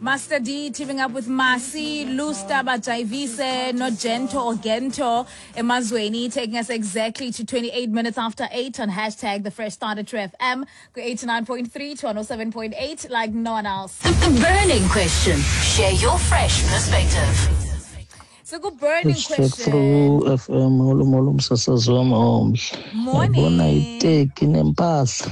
Master D teaming up with Masi, Lusta, Bajayvise, Nogento or Gento, Emazweni, taking us exactly to 28 minutes after 8 on hashtag The Fresh Start at True FM, 89.3 to 107.8, like no one else. Burning question. Share your fresh perspective. So good burning question. Through FM, molo msasazi wami omhle. Ngibona Morning. iteki nempahla.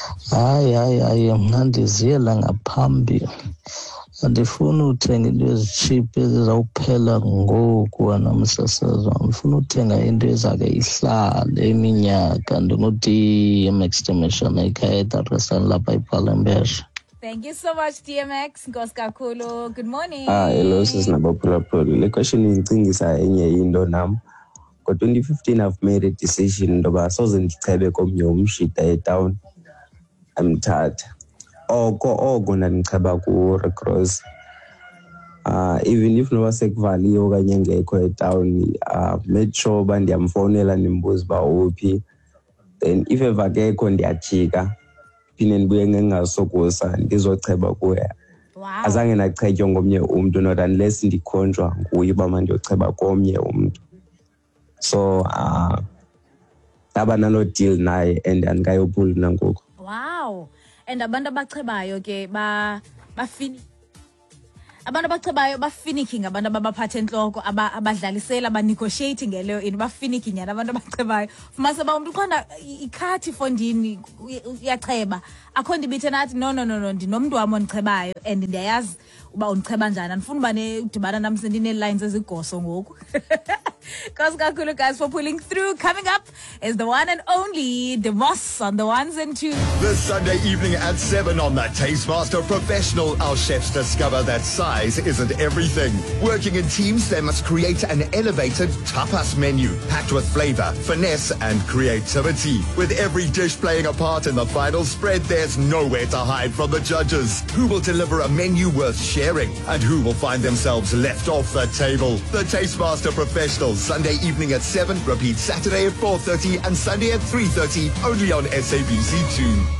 Hayi ngandiziyela ngaphambili. Andifuna uthenga into ezicheap ezizawuphela ngoku wena msasazi wami. Ndifuna uthenga into ezake ihlale iminyaka. Ndinguthi i-extermination ekhaya eDaresani lapha ePalembeshe. Thank you so much, DMX. Nkosi kakhulu. Good morning. Hello, sisinabaphulaphuli. Le question ingicingisa enye into nami. Ngo-2015 I've made a decision ndoba soze ndichebe komnye umshita etown. Amthatha. Oko ndandicheba ku-Red Cross. Even if noba sekuvaliwe okanye engekho etown, made sure uba ndiyamfowunela ndimbuza uba uphi. Then if ever akekho ndiyajika. Phinde ndibuye ngengasokusa ndizocheba kuye. Wow. Azange nachetywa ngomnye umuntu not unless ndikhonjwa nguye uba mandiyocheba komnye umuntu. So ndaba nalo deal naye and andikayophuli nangoku. Wow. And abantu abachebayo ke bafini. Abantu abachebayo bafiniking abantu ababaphathe enhloko abadlalisela negotiating ngeleyo into bafiniking nyana abantu abachebayo. Fumanise ba umuntu khona ikhathi fondini uyacheba. Akho ndibithe nathi no ndinomuntu wami ondichebayo and ndiyayazi uba undicheba njani. Andifuni uba udibana nami sendine lines ezigoso ngoku. Nkosi kakhulu guys for pulling through. Coming up is the one and only Demos on the ones and twos. This Sunday evening at 7 on the Tastemaster Professional, our chefs discover that size isn't everything. Working in teams, they must create an elevated tapas menu packed with flavor, finesse and creativity. With every dish playing a part in the final spread, there's nowhere to hide from the judges. Who will deliver a menu worth sharing and who will find themselves left off the table? The Tastemaster Professional, Sunday evening at 7, repeat Saturday at 4:30 and Sunday at 3:30, only on SABC2.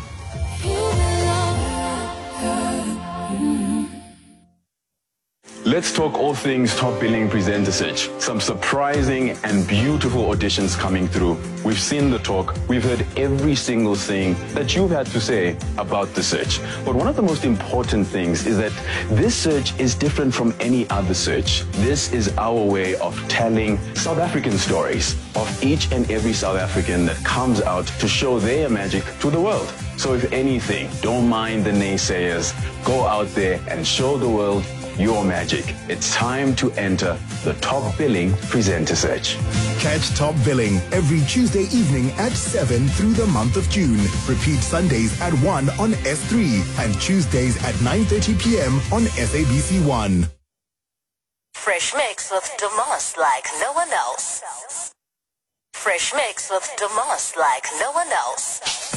Let's talk all things top billing presenter search. Some surprising and beautiful auditions coming through. We've seen the talk. We've heard every single thing that you've had to say about the search. But one of the most important things is that this search is different from any other search. This is our way of telling South African stories of each and every South African that comes out to show their magic to the world. So if anything, don't mind the naysayers. Go out there and show the world your magic. It's time to enter the top billing presenter search. Catch Top Billing every Tuesday evening at 7 through the month of June. Repeat Sundays at 1 on S3 and Tuesdays at 9:30 p.m. on SABC1. Fresh mix with Demos like no one else. Fresh mix with Demos like no one else.